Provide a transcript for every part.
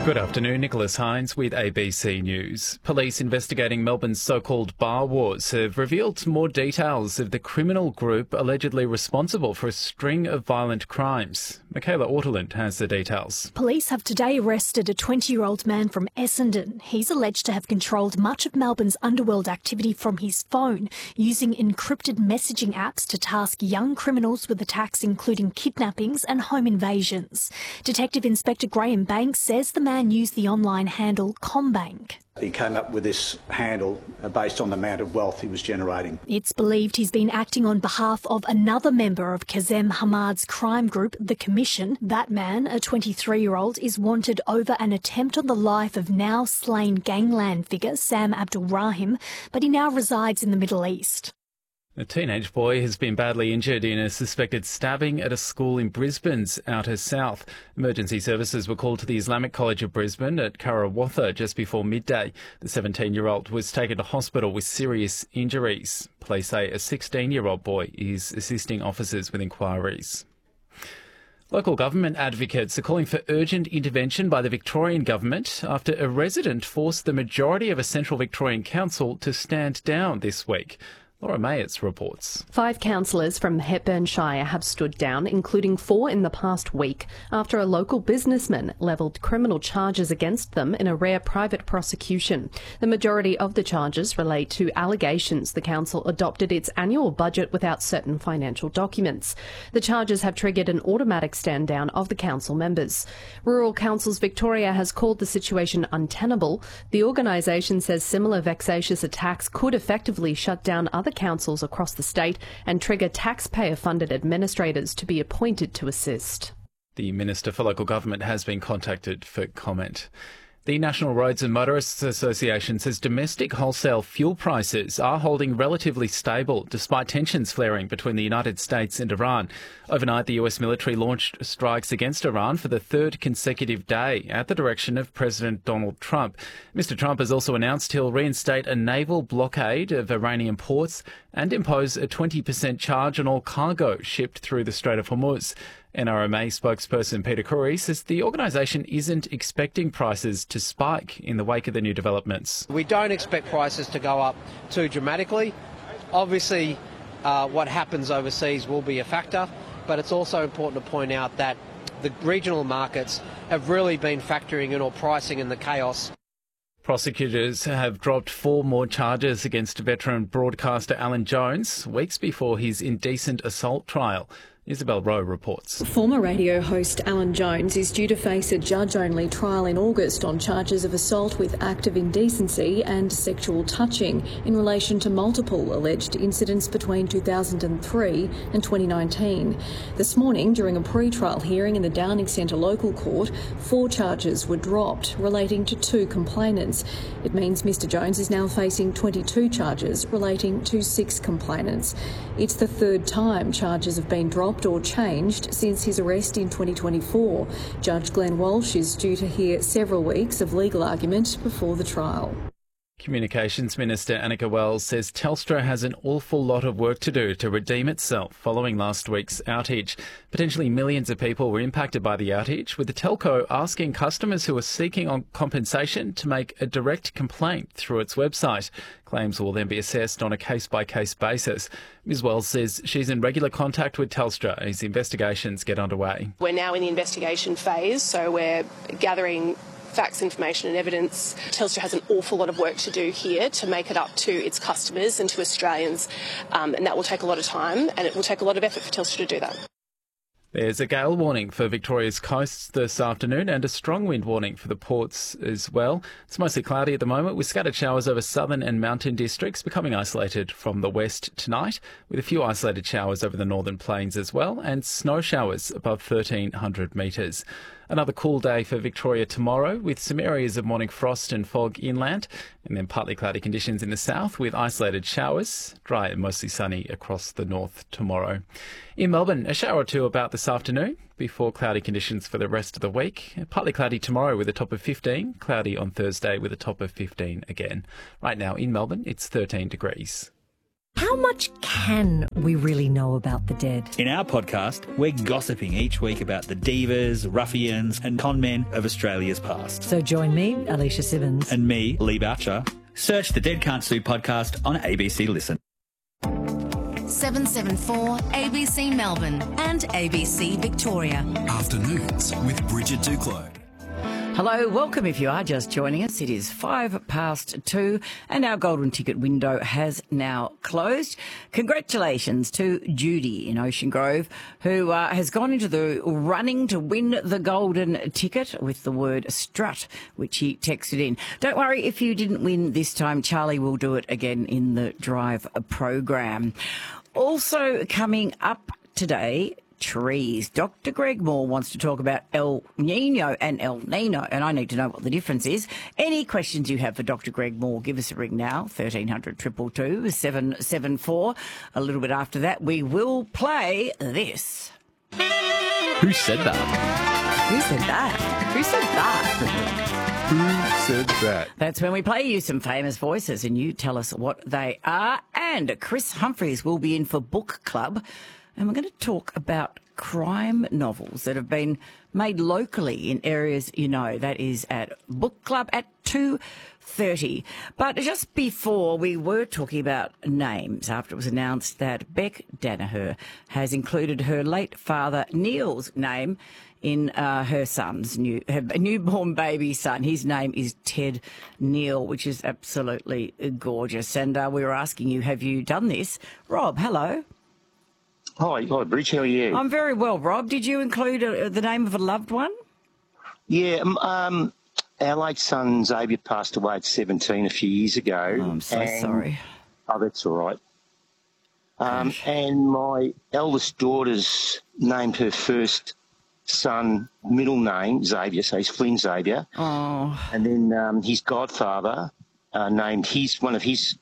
Good afternoon, Nicholas Hines with ABC News. Police investigating Melbourne's so-called bar wars have revealed more details of the criminal group allegedly responsible for a string of violent crimes. Michaela Orteland has the details. Police have today arrested a 20-year-old man from Essendon. He's alleged to have controlled much of Melbourne's underworld activity from his phone, using encrypted messaging apps to task young criminals with attacks including kidnappings and home invasions. Detective Inspector Graham Banks says the man used the online handle CommBank. He came up with this handle based on the amount of wealth he was generating. It's believed he's been acting on behalf of another member of Kazem Hamad's crime group, The Commission. That man, a 23-year-old, is wanted over an attempt on the life of now slain gangland figure Sam Abdul Rahim, but he now resides in the Middle East. A teenage boy has been badly injured in a suspected stabbing at a school in Brisbane's outer south. Emergency services were called to the Islamic College of Brisbane at Karawatha just before midday. The 17-year-old was taken to hospital with serious injuries. Police say a 16-year-old boy is assisting officers with inquiries. Local government advocates are calling for urgent intervention by the Victorian government after a resident forced the majority of a Central Victorian council to stand down this week. Laura Mayers reports. 5 councillors from Hepburn Shire have stood down, including 4 in the past week, after a local businessman levelled criminal charges against them in a rare private prosecution. The majority of the charges relate to allegations the council adopted its annual budget without certain financial documents. The charges have triggered an automatic stand down of the council members. Rural Councils Victoria has called the situation untenable. The organisation says similar vexatious attacks could effectively shut down other councils across the state and trigger taxpayer-funded administrators to be appointed to assist. The Minister for Local Government has been contacted for comment. The National Roads and Motorists Association says domestic wholesale fuel prices are holding relatively stable despite tensions flaring between the United States and Iran. Overnight, the US military launched strikes against Iran for the 3rd consecutive day at the direction of President Donald Trump. Mr. Trump has also announced he'll reinstate a naval blockade of Iranian ports and impose a 20% charge on all cargo shipped through the Strait of Hormuz. NRMA spokesperson Peter Curry says the organisation isn't expecting prices to spike in the wake of the new developments. We don't expect prices to go up too dramatically. Obviously, what happens overseas will be a factor, but it's also important to point out that the regional markets have really been factoring in or pricing in the chaos. Prosecutors have dropped 4 more charges against veteran broadcaster Alan Jones weeks before his indecent assault trial. Isabel Rowe reports. Former radio host Alan Jones is due to face a judge-only trial in August on charges of assault with act of indecency and sexual touching in relation to multiple alleged incidents between 2003 and 2019. This morning, during a pre-trial hearing in the Downing Centre local court, 4 charges were dropped relating to 2 complainants. It means Mr Jones is now facing 22 charges relating to 6 complainants. It's the 3rd time charges have been dropped or changed since his arrest in 2024. Judge Glenn Walsh is due to hear several weeks of legal argument before the trial. Communications Minister Annika Wells says Telstra has an awful lot of work to do to redeem itself following last week's outage. Potentially millions of people were impacted by the outage, with the telco asking customers who are seeking compensation to make a direct complaint through its website. Claims will then be assessed on a case-by-case basis. Ms Wells says she's in regular contact with Telstra as investigations get underway. We're now in the investigation phase, so we're gathering facts, information and evidence. Telstra has an awful lot of work to do here to make it up to its customers and to Australians, and that will take a lot of time and it will take a lot of effort for Telstra to do that. There's a gale warning for Victoria's coasts this afternoon and a strong wind warning for the ports as well. It's mostly cloudy at the moment with scattered showers over southern and mountain districts becoming isolated from the west tonight, with a few isolated showers over the northern plains as well and snow showers above 1,300 metres. Another cool day for Victoria tomorrow with some areas of morning frost and fog inland and then partly cloudy conditions in the south with isolated showers, dry and mostly sunny across the north tomorrow. In Melbourne, a shower or 2 about this afternoon before cloudy conditions for the rest of the week. Partly cloudy tomorrow with a top of 15, cloudy on Thursday with a top of 15 again. Right now in Melbourne, it's 13 degrees. How much can we really know about the dead? In our podcast, we're gossiping each week about the divas, ruffians and con men of Australia's past. So join me, Alicia Simmons. And me, Lee Boucher. Search the Dead Can't Sue podcast on ABC Listen. 774 ABC Melbourne and ABC Victoria. Afternoons with Bridget Duclos. Hello, welcome if you are just joining us. It is 2:05 and our golden ticket window has now closed. Congratulations to Judy in Ocean Grove, who has gone into the running to win the golden ticket with the word strut, which he texted in. Don't worry if you didn't win this time. Charlie will do it again in the Drive program. Also coming up today, trees. Dr. Greg Moore wants to talk about El Nino and El Nino, and I need to know what the difference is. Any questions you have for Dr. Greg Moore, give us a ring now, 1300 222 774. A little bit after that, we will play this. Who said that? Who said that? Who said that? Who said that? That's when we play you some famous voices and you tell us what they are. And Chris Humphries will be in for Book Club. And we're going to talk about crime novels that have been made locally in areas you know. That is at Book Club at 2:30. But just before, we were talking about names after it was announced that Beck Danaher has included her late father Neil's name in her newborn baby son. His name is Ted Neil, which is absolutely gorgeous. And we were asking you, have you done this? Rob, hello. Hi, Bridge. How are you? I'm very well, Rob. Did you include the name of a loved one? Yeah, our late son Xavier passed away at 17 a few years ago. Oh, I'm so sorry. Oh, that's all right. And my eldest daughter's named her first son middle name Xavier, so he's Flynn Xavier. Oh. And then his godfather named one of his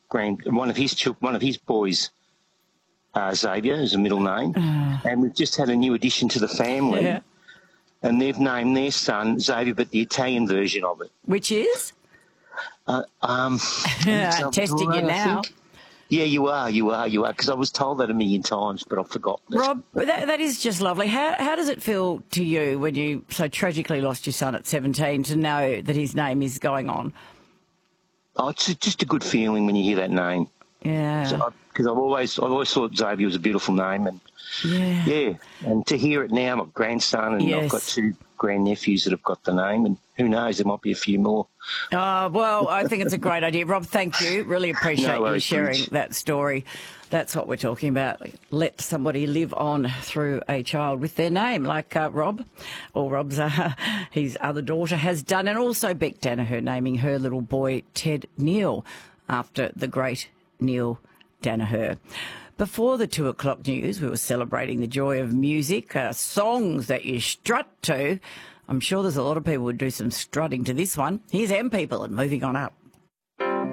boys. Xavier is a middle name, and we've just had a new addition to the family, and they've named their son Xavier, but the Italian version of it. Which is? Testing you now. Yeah, you are, because I was told that a million times, but I've forgotten it. Rob, that is just lovely. How does it feel to you when you so tragically lost your son at 17 to know that his name is going on? Oh, it's just a good feeling when you hear that name. Yeah. Because I've always thought Xavier was a beautiful name, and and to hear it now, my grandson, and I've got two grandnephews that have got the name, and who knows, there might be a few more. Well, I think it's a great idea. Rob, thank you. Really appreciate you sharing that story. That's what we're talking about. Let somebody live on through a child with their name, like Rob, or Rob's his other daughter has done, and also Beck Danaher naming her little boy Ted Neil after the great Neil Danaher. Before the 2 o'clock news, we were celebrating the joy of music, songs that you strut to. I'm sure there's a lot of people who would do some strutting to this one. Here's M People and Moving On Up.